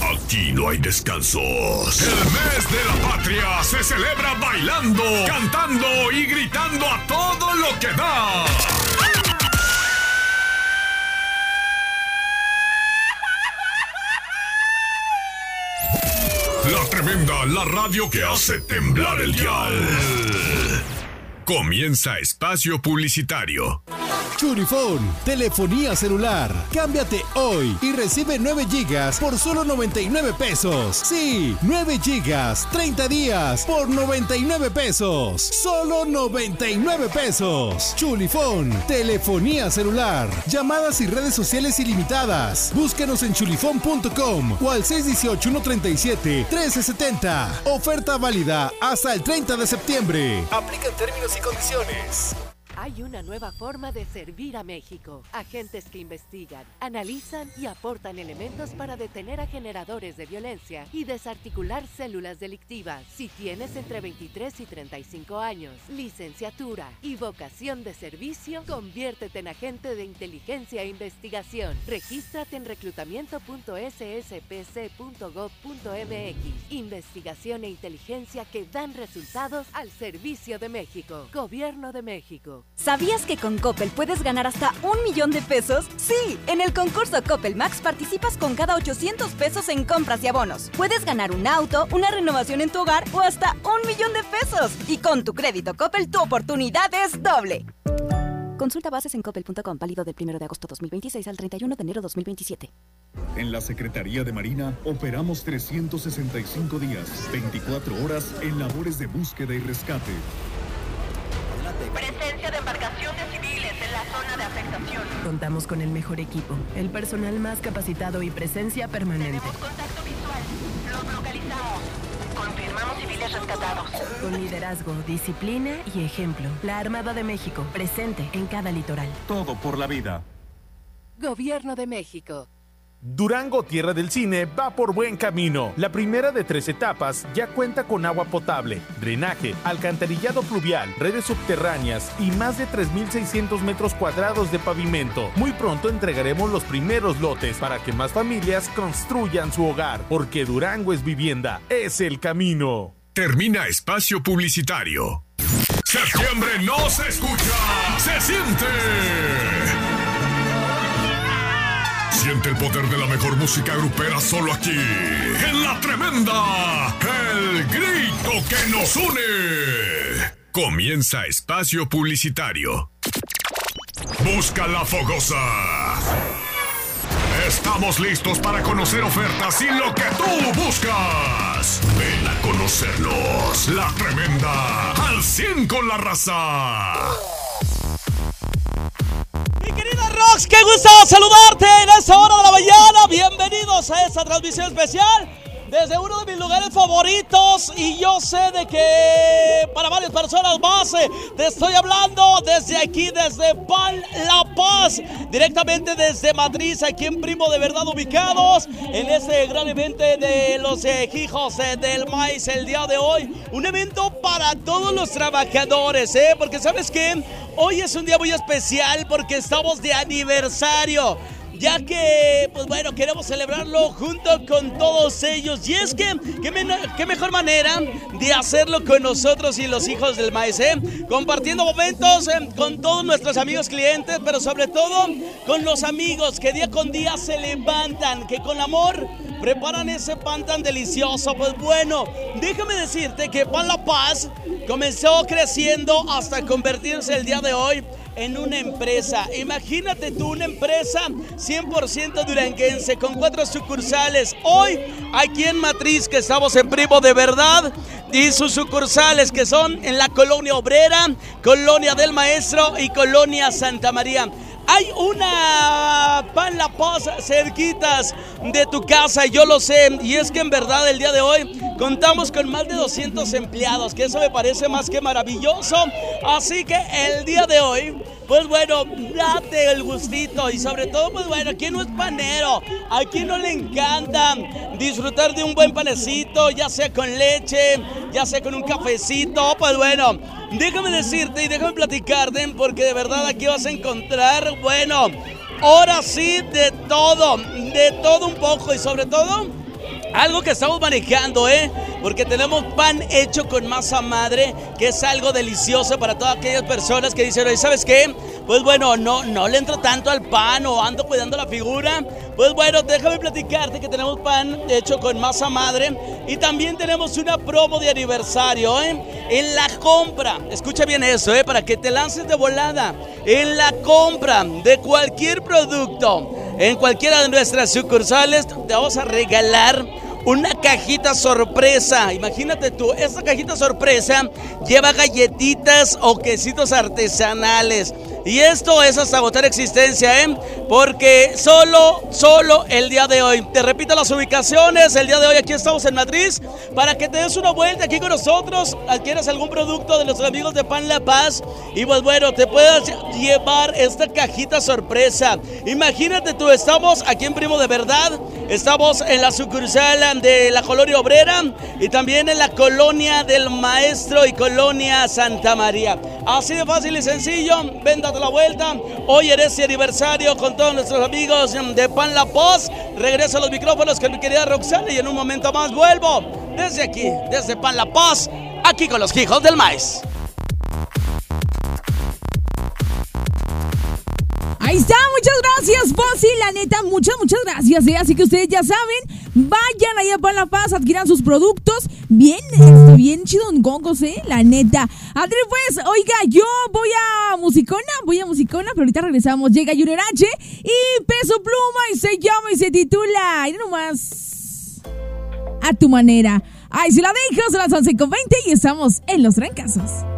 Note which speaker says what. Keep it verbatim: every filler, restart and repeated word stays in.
Speaker 1: Aquí no hay descansos. El mes de la patria se celebra bailando, cantando y gritando a todo lo que da. La Tremenda, la radio que hace temblar el dial. Comienza Espacio Publicitario.
Speaker 2: Churifón, telefonía celular. Cámbiate hoy y recibe nueve gigas por solo noventa y nueve pesos. Sí, nueve gigas, treinta días por noventa y nueve pesos. Solo noventa y nueve pesos. Chulifón, telefonía celular. Llamadas y redes sociales ilimitadas. Búscanos en chulifón punto com o al seis uno ocho, uno tres siete, uno tres siete cero. Oferta válida hasta el treinta de septiembre. Aplican términos y condiciones.
Speaker 3: Hay una nueva forma de servir a México. Agentes que investigan, analizan y aportan elementos para detener a generadores de violencia y desarticular células delictivas. Si tienes entre veintitrés y treinta y cinco años, licenciatura y vocación de servicio, conviértete en agente de inteligencia e investigación. Regístrate en reclutamiento punto ese ese pe ce punto gob punto eme equis. Investigación e inteligencia que dan resultados al servicio de México. Gobierno de México.
Speaker 4: ¿Sabías que con Coppel puedes ganar hasta un millón de pesos? Sí, en el concurso Coppel Max participas con cada ochocientos pesos en compras y abonos. Puedes ganar un auto, una renovación en tu hogar o hasta un millón de pesos. Y con tu crédito Coppel, tu oportunidad es doble. Consulta bases en coppel punto com, válido del primero de agosto dos mil veintiséis al treinta y uno de enero dos mil veintisiete.
Speaker 5: En la Secretaría de Marina operamos trescientos sesenta y cinco días, veinticuatro horas en labores de búsqueda y rescate.
Speaker 6: Presencia de embarcaciones civiles en la zona de afectación.
Speaker 7: Contamos con el mejor equipo, el personal más capacitado y presencia permanente.
Speaker 6: Tenemos contacto visual. Los localizamos. Confirmamos civiles rescatados.
Speaker 7: Con liderazgo, disciplina y ejemplo. La Armada de México, presente en cada litoral.
Speaker 5: Todo por la vida.
Speaker 3: Gobierno de México.
Speaker 8: Durango, tierra del cine, va por buen camino. La primera de tres etapas ya cuenta con agua potable, drenaje, alcantarillado pluvial, redes subterráneas y más de tres mil seiscientos metros cuadrados de pavimento. Muy pronto entregaremos los primeros lotes para que más familias construyan su hogar, porque Durango es vivienda, es el camino.
Speaker 1: Termina Espacio Publicitario. Septiembre no se escucha, se siente. Siente el poder de la mejor música grupera solo aquí, en La Tremenda, el grito que nos une. Comienza Espacio Publicitario. Busca la fogosa. Estamos listos para conocer ofertas y lo que tú buscas. Ven a conocernos. La Tremenda, al cien con la raza.
Speaker 9: Mi querida Rox, qué gusto saludarte en esta hora de la mañana. Bienvenidos a esta transmisión especial desde uno de mis lugares favoritos. Y yo sé de que para varias personas más eh, te estoy hablando desde aquí, desde Pan La Paz, directamente desde Madrid, aquí en Primo de Verdad, ubicados en este gran evento de los eh, hijos eh, del maíz el día de hoy. Un evento para todos los trabajadores, ¿eh? Porque ¿sabes qué? Hoy es un día muy especial porque estamos de aniversario, ya que, pues bueno, queremos celebrarlo junto con todos ellos. Y es que, qué, men- qué mejor manera de hacerlo con nosotros y los hijos del maíz, ¿eh? Compartiendo momentos eh, con todos nuestros amigos clientes, pero sobre todo con los amigos que día con día se levantan, que con amor preparan ese pan tan delicioso. Pues bueno, déjame decirte que Pan La Paz comenzó creciendo hasta convertirse el día de hoy en una empresa. Imagínate tú, una empresa cien por ciento duranguense con cuatro sucursales. Hoy aquí en Matriz, que estamos en Primo de Verdad, y sus sucursales que son en la Colonia Obrera, Colonia del Maestro y Colonia Santa María. Hay una Pan La Paz cerquitas de tu casa, yo lo sé, y es que en verdad el día de hoy contamos con más de doscientos empleados, que eso me parece más que maravilloso. Así que el día de hoy, pues bueno, date el gustito y sobre todo, pues bueno, ¿a quién no es panero? ¿A quién no le encanta disfrutar de un buen panecito, ya sea con leche, ya sea con un cafecito? Pues bueno, déjame decirte y déjame platicarte, porque de verdad aquí vas a encontrar, bueno, ahora sí, de todo, de todo un poco y sobre todo Algo que estamos manejando, ¿eh? Porque tenemos pan hecho con masa madre, que es algo delicioso para todas aquellas personas que dicen, oye, ¿sabes qué? Pues bueno, no, no le entro tanto al pan o ando cuidando la figura. Pues bueno, déjame platicarte que tenemos pan hecho con masa madre y también tenemos una promo de aniversario, ¿eh? En la compra, escucha bien eso, ¿eh? Para que te lances de volada. En la compra de cualquier producto, en cualquiera de nuestras sucursales, te vamos a regalar una cajita sorpresa. Imagínate tú, esta cajita sorpresa lleva galletitas o quesitos artesanales. Y esto es hasta agotar existencia, ¿eh? Porque solo, solo el día de hoy. Te repito las ubicaciones. El día de hoy aquí estamos en Madrid para que te des una vuelta aquí con nosotros. Adquieras algún producto de nuestros amigos de Pan La Paz y pues bueno, te puedas llevar esta cajita sorpresa. Imagínate tú, estamos aquí en Primo de Verdad. Estamos en la sucursal de la Colonia Obrera y también en la Colonia del Maestro y Colonia Santa María. Así de fácil y sencillo. Ven, date la vuelta. Hoy en este aniversario con todos nuestros amigos de Pan La Paz. Regreso a los micrófonos con mi querida Roxana y en un momento más vuelvo desde aquí, desde Pan La Paz, aquí con los hijos del maíz.
Speaker 10: Ahí está, muchas gracias, Bossy, la neta, muchas, muchas gracias, ¿eh? Así que ustedes ya saben, vayan ahí a Pan La Paz, adquieran sus productos, bien, este, bien chidongongos, ¿eh? La neta. André, pues, oiga, yo voy a musicona, voy a musicona, pero ahorita regresamos, llega Junior H y Peso Pluma y se llama y se titula, y nomás, a tu manera. Ahí se la dejo, son las once con veinte y estamos en Los Trancazos.